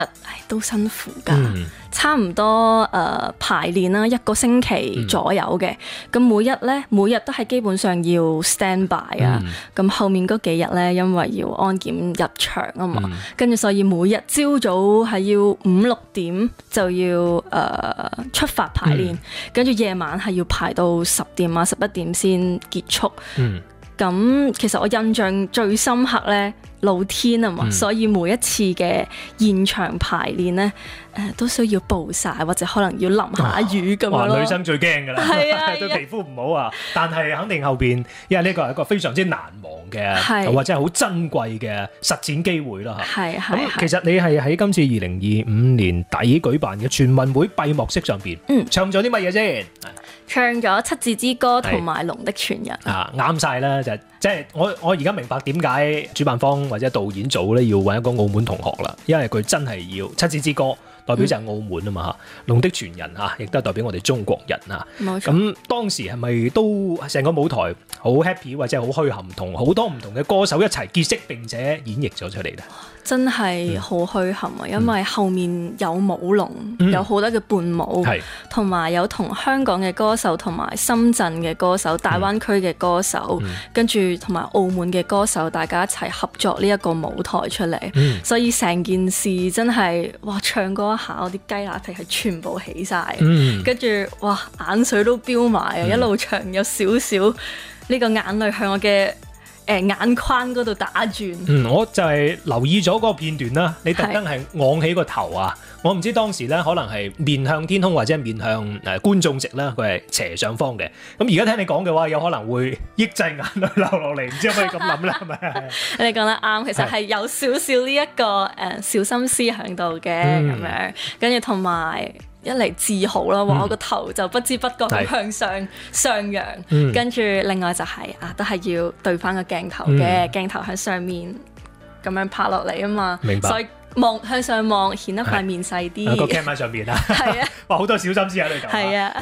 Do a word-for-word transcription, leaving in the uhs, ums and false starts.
唉都辛苦㗎。 嗯差唔多誒、呃、排練啦，一個星期左右嘅。咁、嗯、每日咧，每日都係基本上要 stand by 啊。咁、嗯、後面嗰幾日咧，因為要安檢入場啊嘛，跟住、嗯、所以每日朝早係要五六點就要誒、呃、出發排練，跟住夜晚係要排到十點啊十一點先結束。咁、嗯、其實我印象最深刻咧，露天啊嘛，嗯、所以每一次嘅現場排練咧，誒、呃、都需要暴曬或者可能要淋下雨咁樣咯。 女生最驚㗎啦， 係啊， 對皮膚唔好啊。但係肯定後邊，因為呢個係一個非常之難忘嘅， 係或者係好珍貴嘅實踐機會啦嚇。 係係。 咁其實你係喺今次二零二五年底舉辦嘅全運會閉幕式上邊，嗯、唱咗啲乜嘢先？ 唱咗《七字之歌》同埋《龍的傳人》 啊，啱晒啦！就即係我我而家明白點解主辦方或者導演組咧要揾一個澳門同學啦，因為佢真係要《七字之歌》代表就係澳門啊嘛嚇，《龍的傳人》嚇亦都係代表我哋中國人啊。 冇錯。 咁當時係咪都成個舞台好 happy 或者好墟冚，同好多唔同嘅歌手一齊結識並且演繹咗出嚟咧？ 真係好墟冚啊！因為後面有舞龍， 嗯、 有好多嘅伴舞，同埋、嗯、有同香港嘅歌手，同埋深圳嘅歌手、大灣區嘅歌手，嗯、跟住同埋澳門嘅歌手，大家一齊合作呢一個舞台出嚟，嗯、所以成件事真係哇！唱歌一下，我啲雞乸皮係全部起晒，嗯、跟住哇眼水都飆埋啊！嗯、一路唱有少少呢個眼淚向我嘅誒眼眶嗰度打轉。嗯， 我就係留意咗嗰個片段啦。你特登係昂起個頭啊！我唔知當時咧，可能係面向天空或者面向誒、呃、觀眾席啦，佢係斜上方嘅。咁而家聽你講嘅話，有可能會抑制眼淚流落嚟，唔知可唔可以咁諗咧？係咪？ 你講得啱，其實係有少少呢一個誒、呃、小心思喺度嘅咁樣，跟住同埋。一嚟自豪啦，話我個頭就不知不覺咁向上、嗯、上揚，嗯、跟住另外就係、是、啊，都係要對翻個鏡頭嘅、嗯、鏡頭喺上面咁樣拍落嚟啊嘛， 明白， 所以望向上望顯得塊面細啲， 個 cam 喺上面啊， 係啊， 哇好多小心思喺度。係啊。